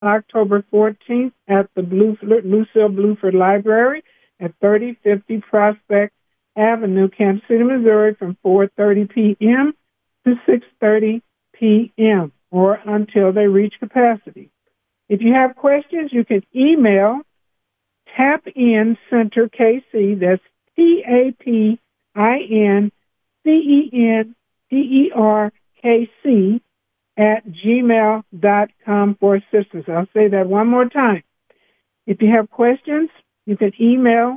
October 14th at the Lucille Bluford Library at 3050 Prospect Avenue, Kansas City, Missouri, from 4:30 p.m. to 6:30 p.m. or until they reach capacity. If you have questions, you can email Tap In Center KC. That's TAPINCENTERKC at gmail.com for assistance. I'll say that one more time. If you have questions, you can email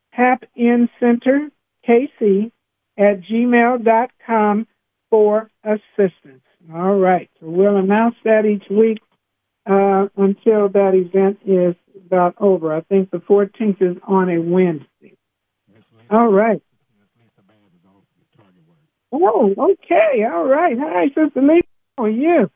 tapincenterkc at gmail.com for assistance. All right. So we'll announce that each week until that event is about over. I think the 14th is on a Wednesday. All right. Oh, okay. All right. Hi, Sister Lee. How are you?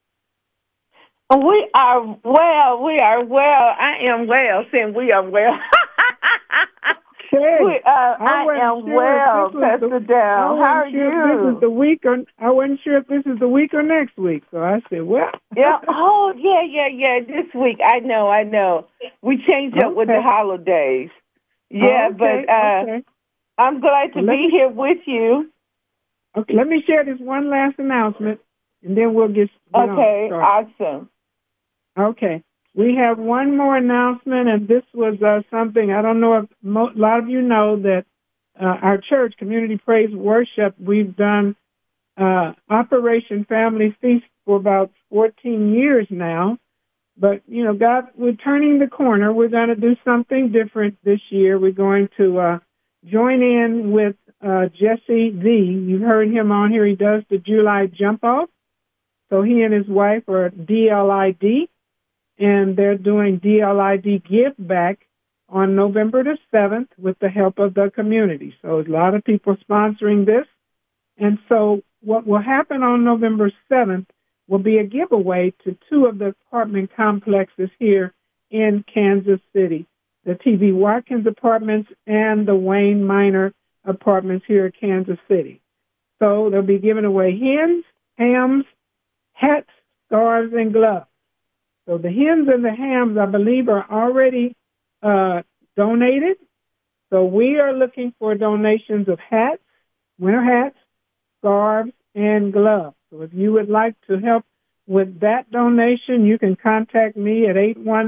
We are well. We are well. I am well, saying we are well. Okay. I am well, Pastor Down. How are you? This is the week, or I wasn't sure if this is the week or next week. So I said, well. Yeah. Oh, yeah. This week, I know. We changed up with the holidays. Yeah, but I'm glad to be here with you. Okay, let me share this one last announcement, and then we'll get started. Awesome. Okay. We have one more announcement, and this was something, I don't know if a lot of you know that our church, Community Praise Worship, we've done Operation Family Feast for about 14 years now. But, God, we're turning the corner. We're going to do something different this year. We're going to join in with Jesse V. You've heard him on here. He does the July Jump Off. So he and his wife are DLID, and they're doing DLID Give Back on November the 7th with the help of the community. So a lot of people sponsoring this. And so what will happen on November 7th will be a giveaway to two of the apartment complexes here in Kansas City, the T.V. Watkins Apartments and the Wayne Minor Apartments here in Kansas City. So they'll be giving away hens, hams, hats, scarves, and gloves. So the hens and the hams, I believe, are already donated. So we are looking for donations of hats, winter hats, scarves, and gloves. So if you would like to help with that donation, you can contact me at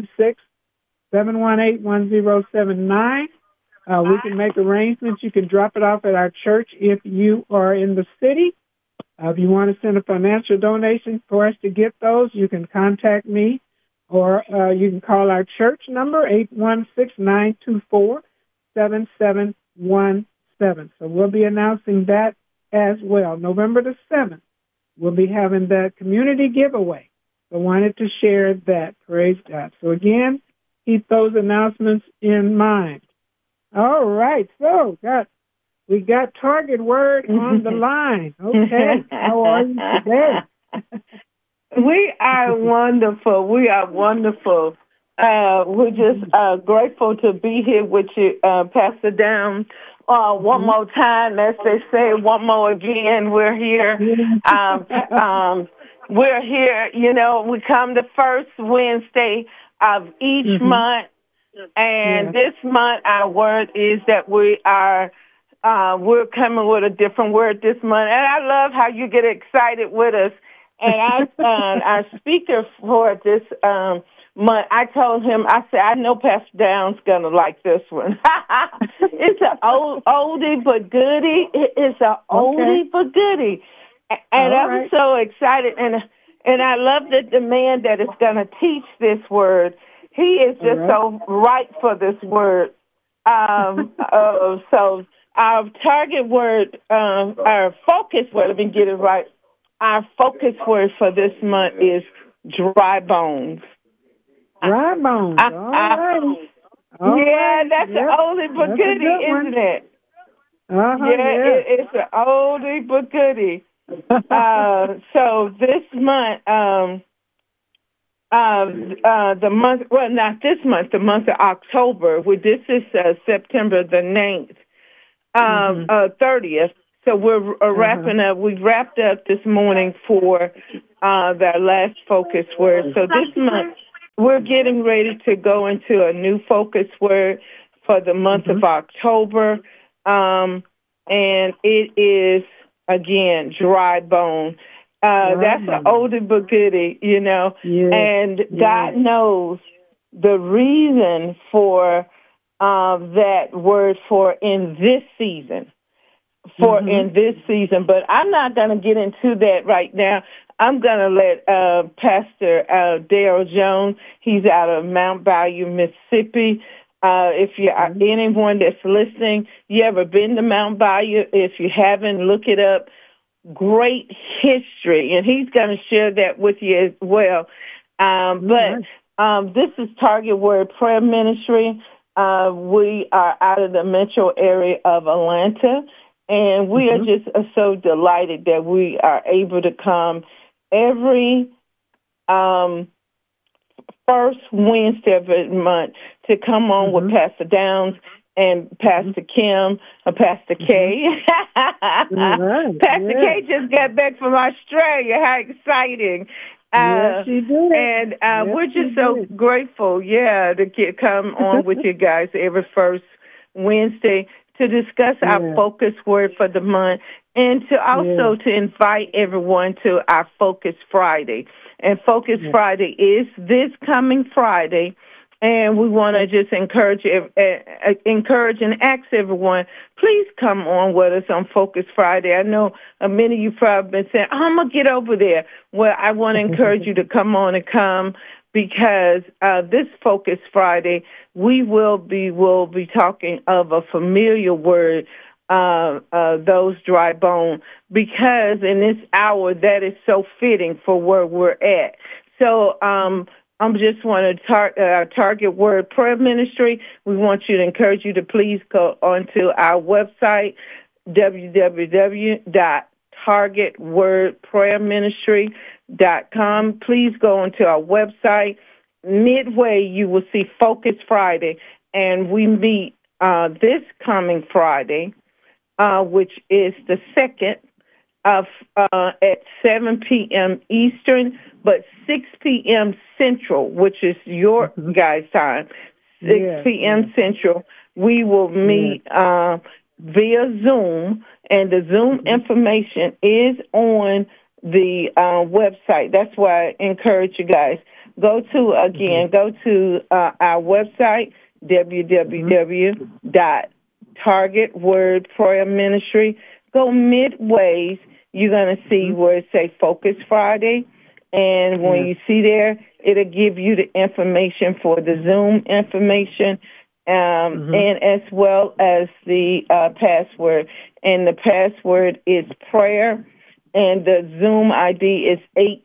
816-718-1079. We can make arrangements. You can drop it off at our church if you are in the city. If you want to send a financial donation for us to get those, you can contact me, or you can call our church number, 816-924-7717. So we'll be announcing that as well. November the 7th, we'll be having that community giveaway. So I wanted to share that. Praise God. So again, keep those announcements in mind. All right. So we got Target Word on the line. Okay. How are you today? We are wonderful. We're just grateful to be here with you, Pastor Down. One more time, as they say, one more again. We're here. We're here. We come the first Wednesday of each month. And this month, our word is that we're coming with a different word this month. And I love how you get excited with us. And our speaker for this month, I told him, I said, I know Pastor Down's going to like this one. It's an oldie but goodie. It's an oldie but goodie. And I'm so excited. And I love the man that is going to teach this word. He is just so right for this word. So our target word, our focus word, let me get it right. Our focus word for this month is dry bones. Dry bones. All right. That's an oldie but goodie, isn't it? It's an oldie but goodie. So this month, the month, well, not this month, the month of October. This is September the 9th, 30th. So we're wrapping up. We wrapped up this morning for the last focus word. So this month, we're getting ready to go into a new focus word for the month of October, and it is again dry bone. That's an oldie but goodie, and God knows the reason for that word for in this season. In this season, but I'm not going to get into that right now. I'm going to let Pastor Darrell Jones, he's out of Mount Bayou, Mississippi. If you are anyone that's listening, you ever been to Mount Bayou? If you haven't, look it up. Great history, and he's going to share that with you as well. But this is Target Word Prayer Ministry. We are out of the metro area of Atlanta. And we are just so delighted that we are able to come every first Wednesday of the month to come on with Pastor Downs and Pastor Kim, Pastor Kay. Pastor Kay just got back from Australia. How exciting. Yes, she did. And we're just so grateful, to come on with you guys every first Wednesday to discuss our focus word for the month, and to also to invite everyone to our Focus Friday. And Focus Friday is this coming Friday, and we want to just encourage and ask everyone, please come on with us on Focus Friday. I know many of you probably been saying, I'm going to get over there. Well, I want to encourage you to come on and come, because this Focus Friday, we will be talking of a familiar word, those dry bones, because in this hour that is so fitting for where we're at. So I'm just want to Target Word Prayer Ministry. We want you to encourage you to please go onto our website, www.targetwordprayerministry.com. Please go onto our website. Midway, you will see Focus Friday, and we meet this coming Friday, which is the 2nd of at 7 p.m. Eastern, but 6 p.m. Central, which is your guys' time, 6 p.m. Central. We will meet via Zoom, and the Zoom information is on the website. That's why I encourage you guys. Go to our website, www.targetwordprayerministry. Go midways. You're going to see where it says Focus Friday. And when you see there, it'll give you the information for the Zoom information, and as well as the password. And the password is prayer. And the Zoom ID is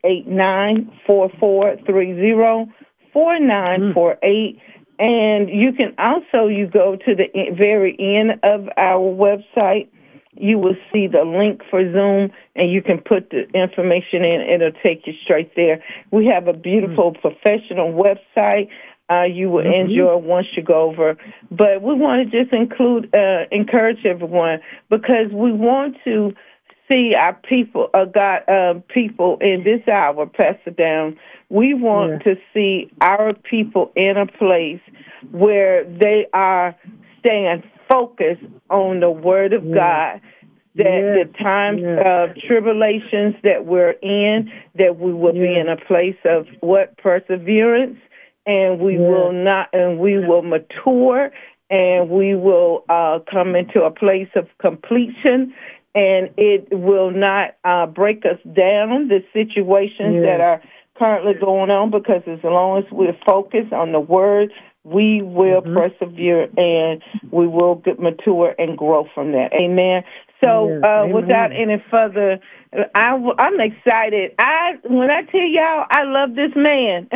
889-4430-4948. And you can also, you go to the very end of our website, you will see the link for Zoom, and you can put the information in. It'll take you straight there. We have a beautiful professional website you will enjoy once you go over. But we want to just encourage everyone, because we want to see our people, people in this hour, Pastor Down. We want to see our people in a place where they are staying focused on the Word of God, that the times of tribulations that we're in, that we will be in a place of perseverance, and we will mature, and we will come into a place of completion, and it will not break us down, the situations that are currently going on, because as long as we're focused on the Word, we will persevere, and we will get mature and grow from that. Amen. So without any further, I'm excited. When I tell y'all, I love this man.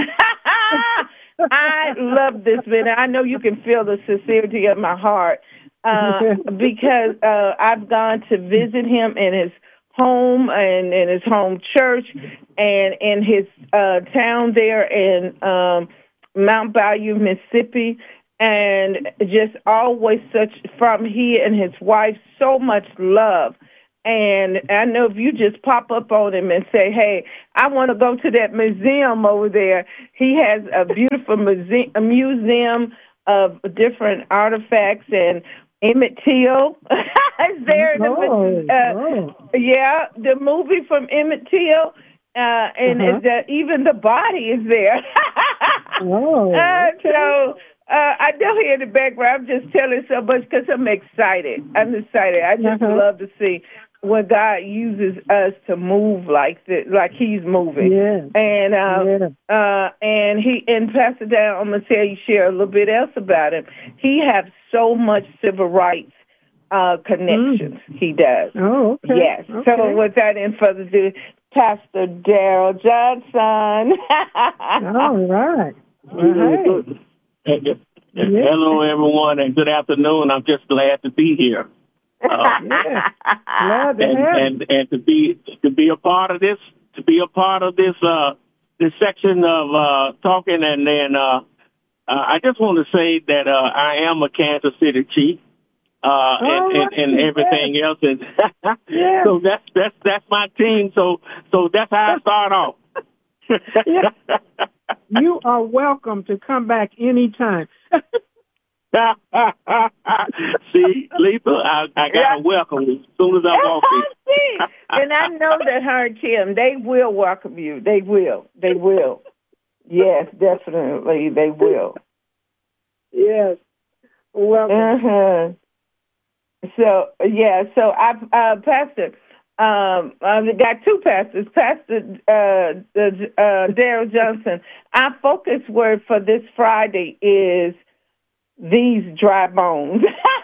I love this man. I know you can feel the sincerity of my heart, because I've gone to visit him in his home and in his home church, and in his town there in Mount Bayou, Mississippi, and just always from he and his wife, so much love And I know if you just pop up on him and say, hey, I want to go to that museum over there. He has a beautiful a museum of different artifacts, and Emmett Till is there. Yeah, the movie from Emmett Till, and even the body is there. So I don't hear the background. I'm just telling so much because I'm excited. I just love to see when God uses us to move like this, like He's moving. And Pastor Dan, I'm gonna tell you, share a little bit else about him. He has so much civil rights connections. He does. Oh, okay. Yes. Okay. So without any further ado, Pastor Darrell Johnson. All right. Hello, everyone, and good afternoon. I'm just glad to be here. Glad to have and to be a part of this, this section of talking, and then I just want to say that I am a Kansas City Chief, and everything else, and so that's my team. So that's how I start off. You are welcome to come back anytime. See, Lisa, I got to welcome you as soon as I walk in. And I know that her and Tim, they will welcome you. They will. Yes, definitely, they will. Yes. Welcome. So I've Pastor, I've got two pastors. Pastor Darrell Johnson. Our focus word for this Friday is these dry bones.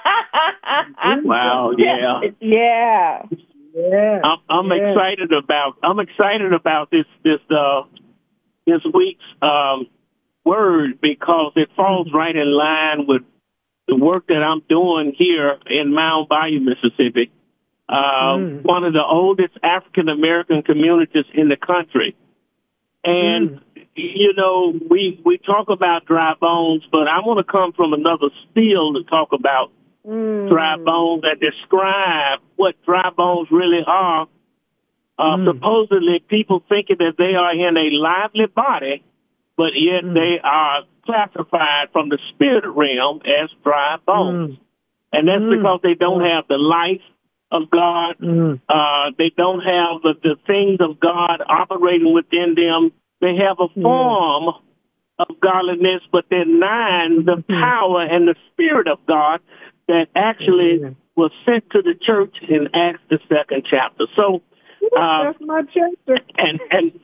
Wow! Yeah. I'm excited about this week's word because it falls right in line with the work that I'm doing here in Mound Bayou, Mississippi. One of the oldest African American communities in the country. And, you know, we talk about dry bones, but I want to come from another field to talk about dry bones and describe what dry bones really are. Supposedly, people thinking that they are in a lively body, but yet they are classified from the spirit realm as dry bones. And that's because they don't have the life of God. They don't have the things of God operating within them. They have a form of godliness, but they're denying the power and the spirit of God that actually was sent to the church in Acts the 2nd chapter. So that's my chapter. And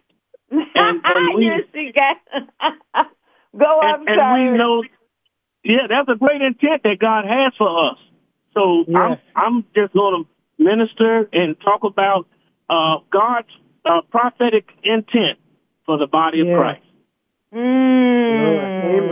we go on. And we know, that's a great intent that God has for us. So I'm just going to minister and talk about God's prophetic intent for the body of Christ. Amen.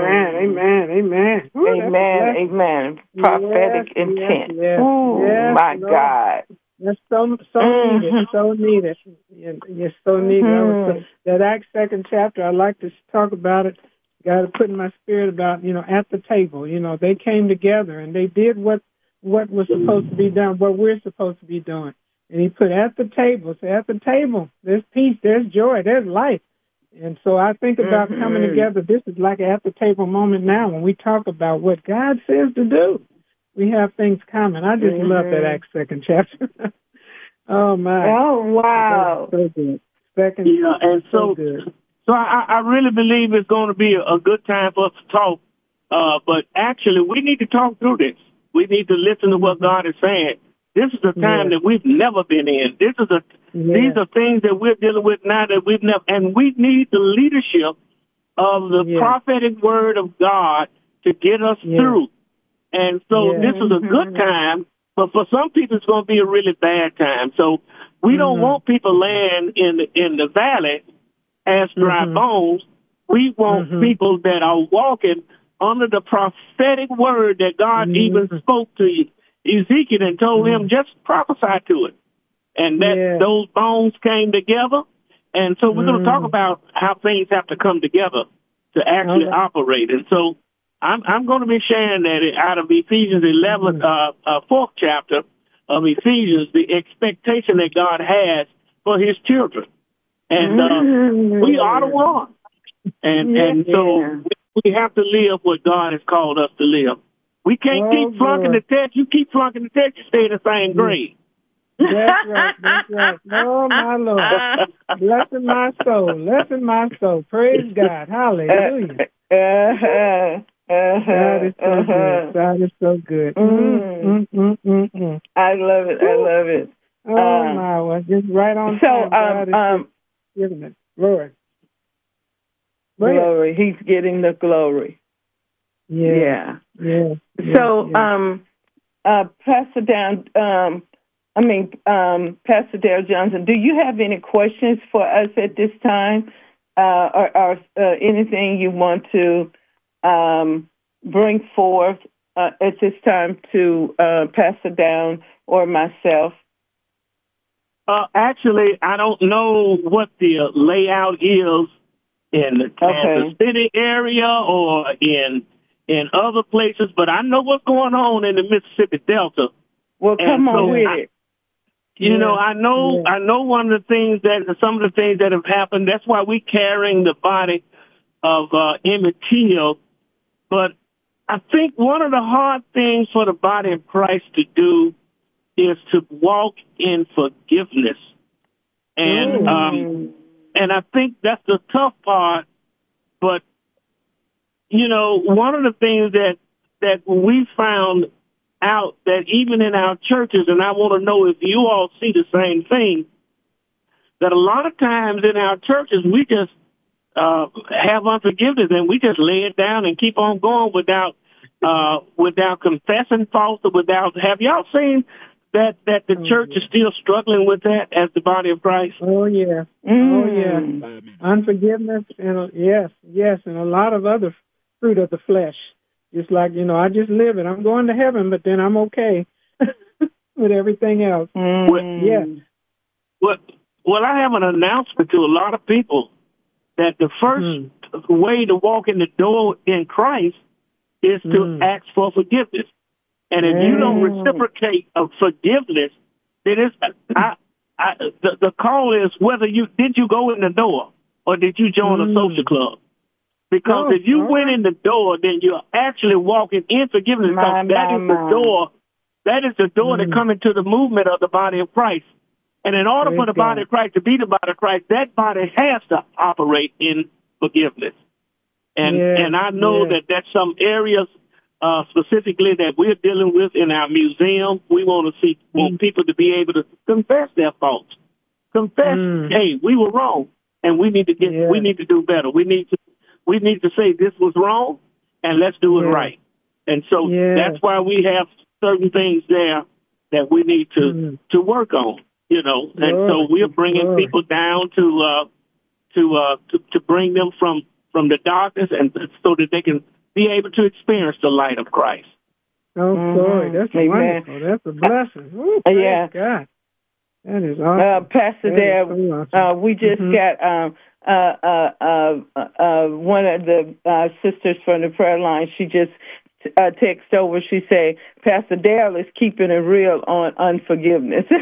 Amen. Prophetic intent. My God. That's so needed. So needed. You're so needed. That Acts 2nd chapter, I like to talk about it. Got to put in my spirit about, at the table. They came together and they did what was supposed to be done, what we're supposed to be doing. And he put at the table. So at the table, there's peace, there's joy, there's life. And so I think about coming together. This is like an at the table moment now when we talk about what God says to do. We have things common. I just love that Acts 2nd chapter. Oh, my. Oh, wow. So good. So good. So I really believe it's going to be a good time for us to talk. But actually, we need to talk through this. We need to listen to what God is saying. This is a time that we've never been in. These are things that we're dealing with now that we've never, and we need the leadership of the prophetic word of God to get us through. And so this is a good time, but for some people it's going to be a really bad time. So we don't want people laying in the valley as dry bones. We want people that are walking under the prophetic word that God even spoke to Ezekiel and told him just prophesy to it. And that those bones came together. And so we're going to talk about how things have to come together to actually operate. And so I'm going to be sharing that out of Ephesians 11, 4th chapter, of Ephesians, the expectation that God has for his children. And we are the one. And so we have to live what God has called us to live. We can't keep flunking the test. You keep flunking the test, you stay in the same grade. That's right. That's right. Oh, my Lord. Blessing my soul. Blessing my soul. Praise God. Hallelujah. That is so good. That is so good. I love it. I love it. Oh, my. Well, just right on time. God is giving it. Glory. Glory. He's getting the glory. Yeah. So, Pastor Pastor Darrell Johnson, do you have any questions for us at this time, or anything you want to bring forth at this time to Pastor Down or myself? Actually, I don't know what the layout is in the Kansas City area or in other places, but I know what's going on in the Mississippi Delta. Well, come on with it. I know some of the things that have happened. That's why we're carrying the body of Emmett Till. But I think one of the hard things for the body of Christ to do is to walk in forgiveness. And I think that's the tough part. But, one of the things that we found out that even in our churches, and I want to know if you all see the same thing, that a lot of times in our churches, we just have unforgiveness and we just lay it down and keep on going without confessing faults or have y'all seen that the church is still struggling with that as the body of Christ? Oh, yeah. Oh, yeah. Unforgiveness, and yes, and a lot of other fruit of the flesh. Just like, I just live it. I'm going to heaven, but then I'm okay with everything else. Yes. Well, I have an announcement to a lot of people that the first way to walk in the door in Christ is to ask for forgiveness. And if you don't reciprocate of forgiveness, then the call is whether did you go in the door or did you join a social club? Because if you went in the door, then you're actually walking in forgiveness. That is the door. That is the door to come into the movement of the body of Christ. And in order for the body of Christ to be the body of Christ, that body has to operate in forgiveness. And I know that that's some areas specifically that we're dealing with in our museum. We want people to be able to confess their faults. Confess, hey, we were wrong, and we need to do better. We need to say this was wrong, and let's do it right. And so that's why we have certain things there that we need to work on, And so we're bringing people down to bring them from the darkness, and so that they can be able to experience the light of Christ. Oh, glory! That's wonderful. That's a blessing. Ooh, praise God. That is awesome. Pastor Dare, awesome. We just got one of the sisters from the prayer line. She just text over. She say, Pastor Darrell is keeping it real on unforgiveness. Yes,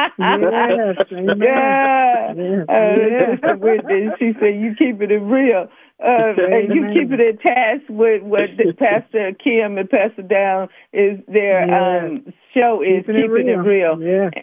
she said, you keeping it real. And you keep it attached with what Pastor Kim and Pastor Down is their show is keeping it real.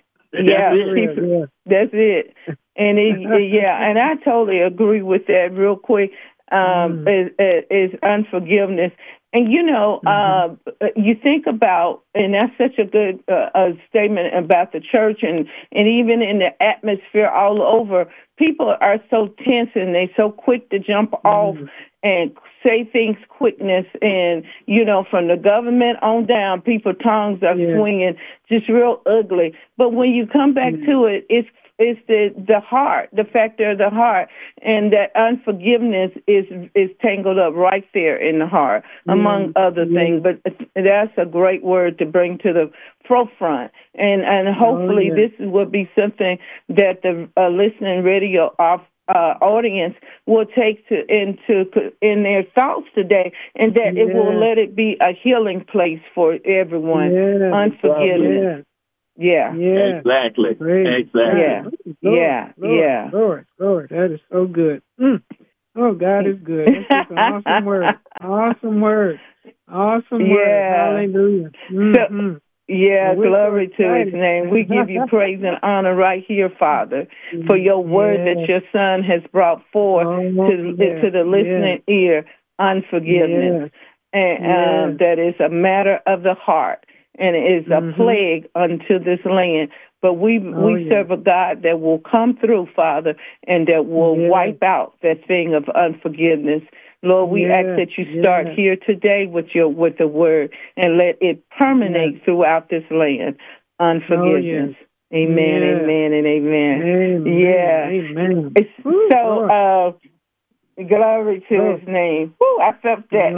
That's it. And and I totally agree with that. Real quick, is unforgiveness. And you think about, and that's such a good statement about the church, and even in the atmosphere all over, people are so tense and they're so quick to jump off and say things quickness, and from the government on down, people's tongues are swinging just real ugly. But when you come back to it, it's the heart, the factor of the heart, and that unforgiveness is tangled up right there in the heart, among other things. But that's a great word to bring to the forefront, and hopefully this will be something that the listening radio audience will take in their thoughts today, and that it will let it be a healing place for everyone. Unforgiveness. Yeah. Yeah. Exactly. Exactly. Yeah. Lord. That is so good. Oh, God is good. That's just an awesome word. Awesome word. Hallelujah. Mm-hmm. So, glory to His name. We give you praise and honor right here, Father, for your word that your Son has brought forth to the listening ear, unforgiveness. And that is a matter of the heart, and it is a plague unto this land. But we serve a God that will come through, Father, and that will wipe out that thing of unforgiveness. Lord, we ask that you start here today with the word and let it permeate throughout this land. Unforgiveness. Amen, amen, and amen. Amen. So, glory to His name. Woo, I felt that.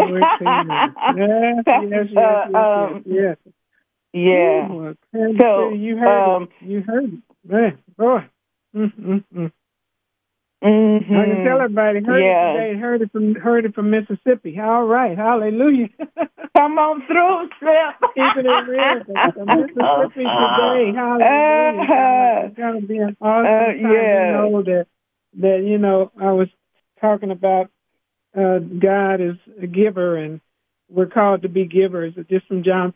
Yes. Yeah. Ooh, so you heard it. Man, boy. I can tell everybody heard it today. Heard it from Mississippi. All right, hallelujah. Come on through, Slip. Keeping it real from Mississippi today. Hallelujah. It's gonna be an awesome time. That I was talking about God is a giver, and we're called to be givers. Just from John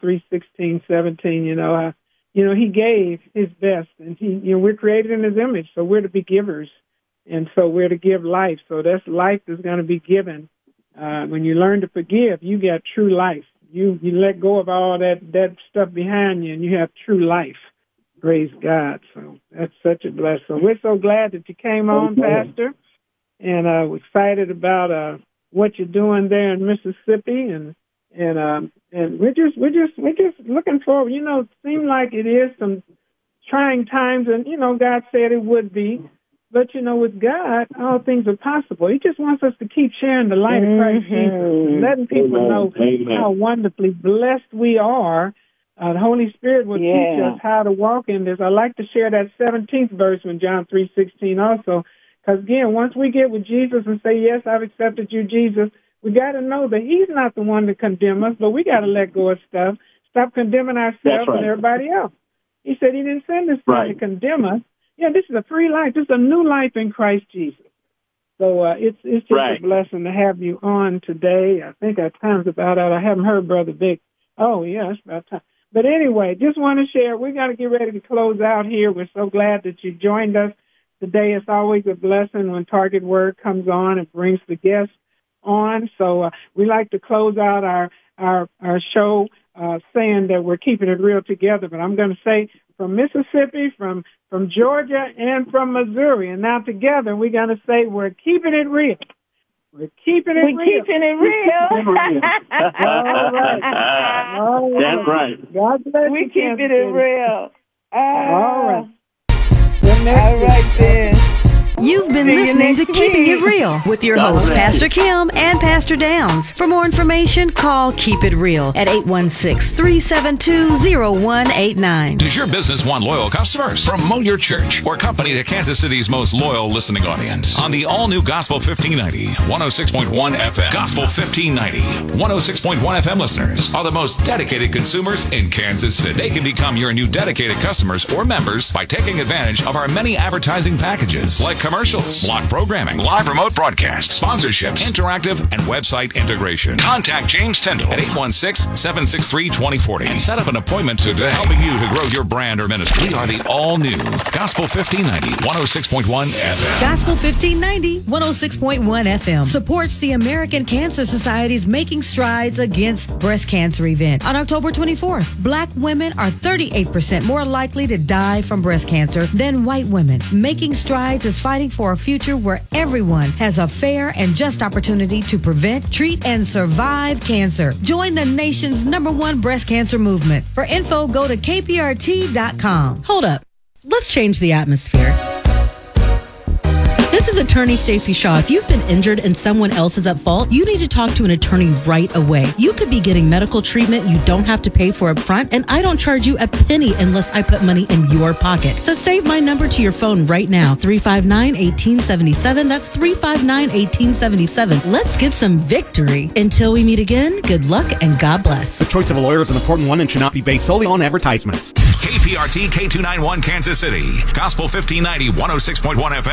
3:16-17. He gave His best, and we're created in His image, so we're to be givers. And so we're to give life. So that's life that's going to be given. When you learn to forgive, you get true life. You let go of all that stuff behind you, and you have true life. Praise God. So that's such a blessing. So we're so glad that you came on, Pastor, and we're excited about what you're doing there in Mississippi, and we're just looking forward. It seems like it is some trying times, and God said it would be. But, with God, all things are possible. He just wants us to keep sharing the light of Christ Jesus, letting people know how wonderfully blessed we are. The Holy Spirit will teach us how to walk in this. I like to share that 17th verse in John 3:16 also, because, again, once we get with Jesus and say, yes, I've accepted you, Jesus, we got to know that He's not the one to condemn us, but we got to let go of stuff, stop condemning ourselves and everybody else. He said He didn't send His Son to condemn us. Yeah, this is a free life. This is a new life in Christ Jesus. So it's just a blessing to have you on today. I think our time's about out. I haven't heard Brother Vic. Oh, yeah, it's about time. But anyway, just want to share. We got to get ready to close out here. We're so glad that you joined us today. It's always a blessing when Target Word comes on and brings the guests on. So we like to close out our show saying that we're keeping it real together. But I'm going to say from Mississippi, from Georgia, and from Missouri. And now together we're going to say we're keeping it real. We're keeping it real. We're keeping it real. All right. That's right. God bless we you. Keeping it real. All right. All right, then. You've been listening to Keeping It Real with your hosts, Pastor Kim and Pastor Downs. For more information, call Keep It Real at 816-372-0189. Does your business want loyal customers? Promote your church or company to Kansas City's most loyal listening audience on the all-new Gospel 1590, 106.1 FM. Gospel 1590, 106.1 FM listeners are the most dedicated consumers in Kansas City. They can become your new dedicated customers or members by taking advantage of our many advertising packages like commercials, block programming, live remote broadcasts, sponsorships, interactive, and website integration. Contact James Tyndall at 816-763-2040 and set up an appointment today, helping you to grow your brand or ministry. We are the all-new Gospel 1590, 106.1 FM. Gospel 1590, 106.1 FM supports the American Cancer Society's Making Strides Against Breast Cancer event. On October 24th, Black women are 38% more likely to die from breast cancer than white women. Making Strides is fighting for a future where everyone has a fair and just opportunity to prevent, treat, and survive cancer. Join the nation's #1 breast cancer movement. For info, go to kprt.com. Hold up. Let's change the atmosphere. This This is attorney Stacey Shaw. If you've been injured and someone else is at fault, you need to talk to an attorney right away. You could be getting medical treatment you don't have to pay for up front, and I don't charge you a penny unless I put money in your pocket. So save my number to your phone right now, 359-1877. That's 359-1877. Let's get some victory. Until we meet again, good luck and God bless. The choice of a lawyer is an important one and should not be based solely on advertisements. KPRT K291 Kansas City. Gospel 1590, 106.1 FM.